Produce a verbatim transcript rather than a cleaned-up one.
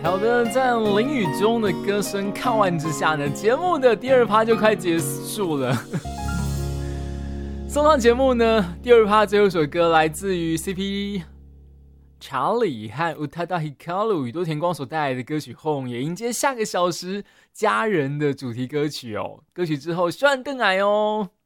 好的，在林宇中的歌声看完之下呢，节目的第二趴就快结束了。送上节目呢，第二趴最后一首歌来自于 C P 查理和 Utada Hikaru 宇多田光所带来的歌曲《Home》，也迎接下个小时家人的主题歌曲哦。歌曲之后，希望更矮哦。